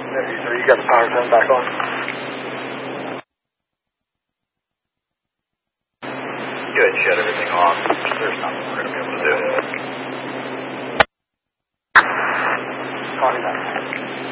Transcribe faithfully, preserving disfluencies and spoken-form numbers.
So you got the power turned back on? Good, shut everything off. There's nothing we're going to be able to do.